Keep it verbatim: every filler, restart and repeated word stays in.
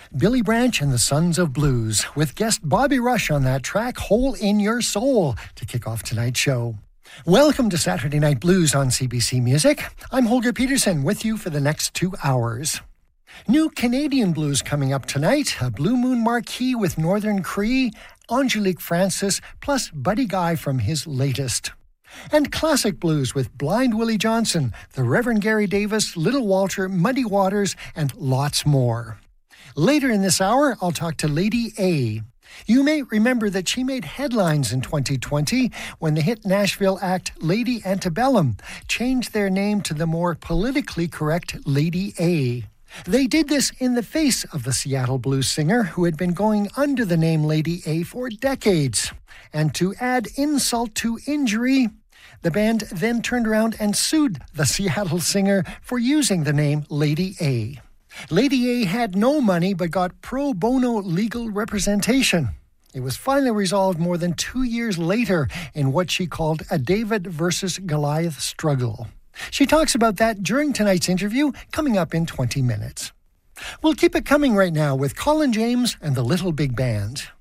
Billy Branch and the Sons of Blues, with guest Bobby Rush on that track, Hole in Your Soul, to kick off tonight's show. Welcome to Saturday Night Blues on C B C Music. I'm Holger Peterson with you for the next two hours. New Canadian blues coming up tonight, a Blue Moon Marquee with Northern Cree, Angelique Francis, plus Buddy Guy from his latest. And classic blues with Blind Willie Johnson, the Reverend Gary Davis, Little Walter, Muddy Waters, and lots more. Later in this hour, I'll talk to Lady A. You may remember that she made headlines in twenty twenty when the hit Nashville act Lady Antebellum changed their name to the more politically correct Lady A. They did this in the face of the Seattle blues singer who had been going under the name Lady A for decades. And to add insult to injury, the band then turned around and sued the Seattle singer for using the name Lady A. Lady A had no money but got pro bono legal representation. It was finally resolved more than two years later in what she called a David versus Goliath struggle. She talks about that during tonight's interview, coming up in twenty minutes. We'll keep it coming right now with Colin James and the Little Big Band.